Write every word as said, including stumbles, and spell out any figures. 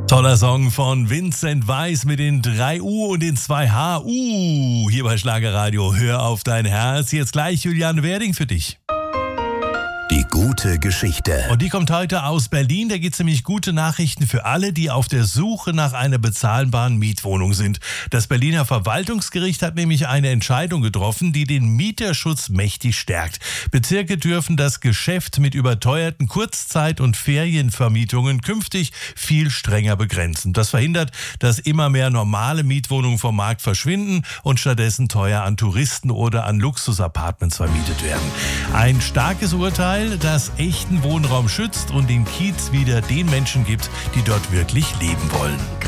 Toller Song von Vincent Weiss mit den drei U und den zwei H. Uh, hier bei Schlagerradio. Hör auf dein Herz. Jetzt gleich Juliane Werding für dich. Die gute Geschichte. Und die kommt heute aus Berlin. Da gibt es nämlich gute Nachrichten für alle, die auf der Suche nach einer bezahlbaren Mietwohnung sind. Das Berliner Verwaltungsgericht hat nämlich eine Entscheidung getroffen, die den Mieterschutz mächtig stärkt. Bezirke dürfen das Geschäft mit überteuerten Kurzzeit- und Ferienvermietungen künftig viel strenger begrenzen. Das verhindert, dass immer mehr normale Mietwohnungen vom Markt verschwinden und stattdessen teuer an Touristen oder an Luxusapartments vermietet werden. Ein starkes Urteil, das echten Wohnraum schützt und den Kiez wieder den Menschen gibt, die dort wirklich leben wollen.